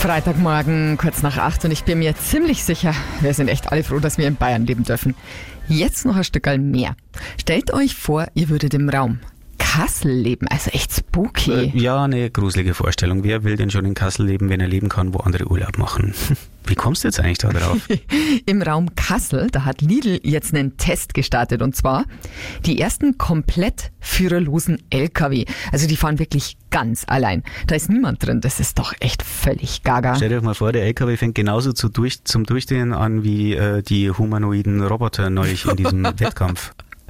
Freitagmorgen, kurz nach 8 und ich bin mir ziemlich sicher, wir sind echt alle froh, dass wir in Bayern leben dürfen. Jetzt noch ein Stückerl mehr. Stellt euch vor, ihr würdet im Raum Kassel leben, also echt spooky. Ja, eine gruselige Vorstellung. Wer will denn schon in Kassel leben, wenn er leben kann, wo andere Urlaub machen? Wie kommst du jetzt eigentlich da drauf? Im Raum Kassel, da hat Lidl jetzt einen Test gestartet und zwar die ersten komplett führerlosen LKW. Also die fahren wirklich ganz allein. Da ist niemand drin, das ist doch echt völlig gaga. Stell dir mal vor, der LKW fängt genauso zum Durchdrehen an wie die humanoiden Roboter neulich in diesem Wettkampf.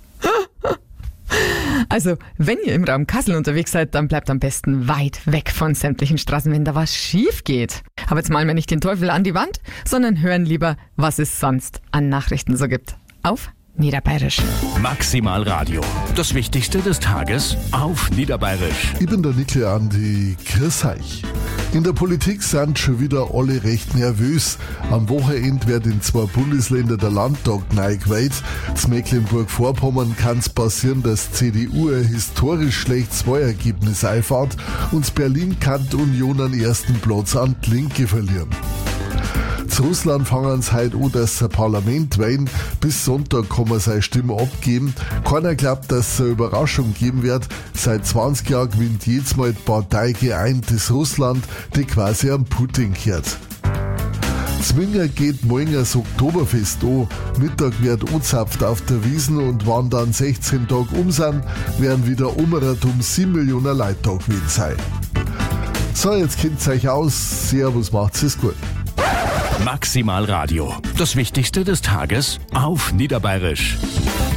Also, wenn ihr im Raum Kassel unterwegs seid, dann bleibt am besten weit weg von sämtlichen Straßen, wenn da was schief geht. Aber jetzt malen wir nicht den Teufel an die Wand, sondern hören lieber, was es sonst an Nachrichten so gibt. Auf Niederbayerisch. Maximal Radio. Das Wichtigste des Tages auf Niederbayerisch. Ich bin der Nickel Andi, grüß euch. In der Politik sind schon wieder alle recht nervös. Am Wochenende wird in 2 Bundesländern der Landtag neu gewählt. In Mecklenburg-Vorpommern kann es passieren, dass CDU ein historisch schlechtes Wahlergebnis einfährt und Berlin kann die Union einen ersten Platz an die Linke verlieren. Zu Russland fangen sie heute an, dass sie ein Parlament wählen. Bis Sonntag kann man seine Stimme abgeben. Keiner glaubt, dass es eine Überraschung geben wird. Seit 20 Jahren gewinnt jedes Mal die Partei Geeintes Russland, die quasi am Putin gehört. Zwinger geht morgen das Oktoberfest an. Mittag wird angezapft auf der Wiesn und wenn dann 16 Tage sind, werden wieder umgerät 7 Millionen Leute da gewesen sein. So, jetzt kennt ihr euch aus. Servus, macht's es gut. Maximal Radio. Das Wichtigste des Tages auf Niederbayerisch.